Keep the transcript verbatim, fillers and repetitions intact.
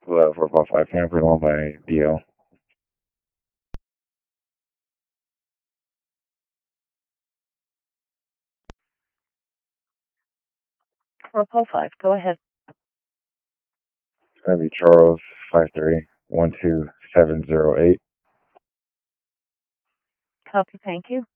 Hello, four five five, can I put on by D L? four five five, go ahead. It's going to be Charles, five three one two seven zero eight. Copy, thank you.